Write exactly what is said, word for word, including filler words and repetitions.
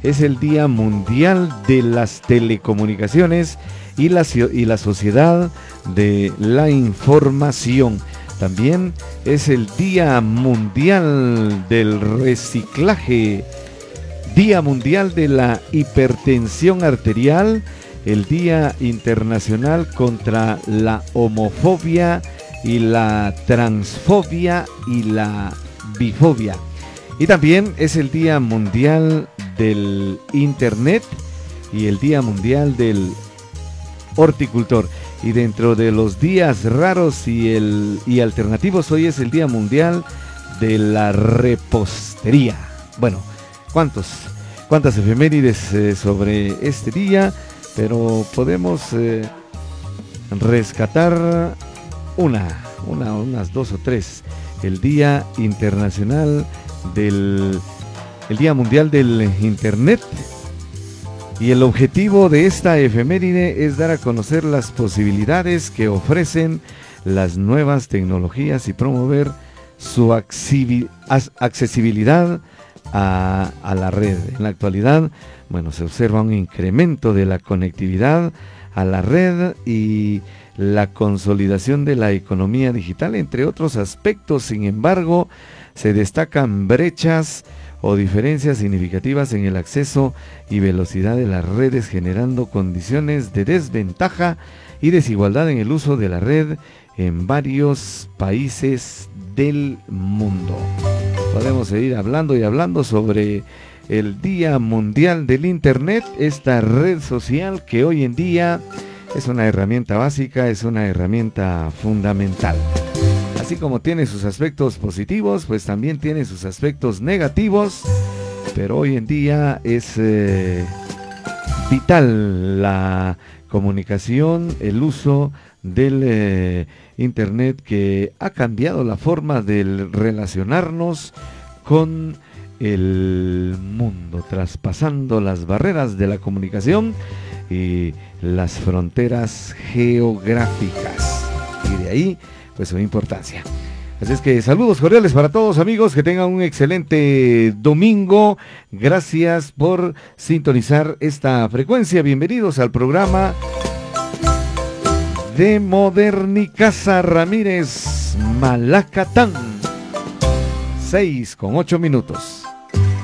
es el Día Mundial de las Telecomunicaciones y la, y la Sociedad de la Información. También es el Día Mundial del Reciclaje, Día Mundial de la Hipertensión Arterial, el Día Internacional contra la Homofobia y la Transfobia y la Bifobia. Y también es el Día Mundial del Internet y el Día Mundial del Horticultor. Y dentro de los días raros y, el, y alternativos, hoy es el Día Mundial de la Repostería. Bueno, ¿cuántos, cuántas efemérides eh, sobre este día? Pero podemos eh, rescatar una, una, unas dos o tres. El Día Internacional del el Día Mundial del Internet. Y el objetivo de esta efeméride es dar a conocer las posibilidades que ofrecen las nuevas tecnologías y promover su accesibilidad a, a la red. En la actualidad, bueno, se observa un incremento de la conectividad a la red y la consolidación de la economía digital, entre otros aspectos. Sin embargo, se destacan brechas o diferencias significativas en el acceso y velocidad de las redes, generando condiciones de desventaja y desigualdad en el uso de la red en varios países del mundo. Podemos seguir hablando y hablando sobre el Día Mundial del Internet, esta red social que hoy en día es una herramienta básica, es una herramienta fundamental. Así como tiene sus aspectos positivos, pues también tiene sus aspectos negativos, pero hoy en día es eh, vital la comunicación, el uso del eh, Internet, que ha cambiado la forma de relacionarnos con el mundo, traspasando las barreras de la comunicación y las fronteras geográficas. Y de ahí pues su importancia. Así es que saludos cordiales para todos, amigos, que tengan un excelente domingo. Gracias por sintonizar esta frecuencia. Bienvenidos al programa de Modernicasa Ramírez Malacatán. seis con ocho minutos.